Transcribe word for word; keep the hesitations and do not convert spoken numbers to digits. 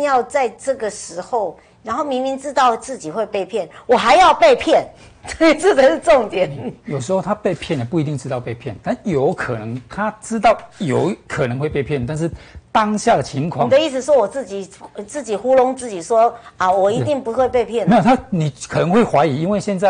要在这个时候，然后明明知道自己会被骗，我还要被骗，对，这才是重点。 有时候他被骗了，不一定知道被骗，但有可能他知道有可能会被骗，但是当下的情况， 你的意思说我自己自己糊弄自己说啊，我一定不会被骗。 没有他，你可能会怀疑，因为现在。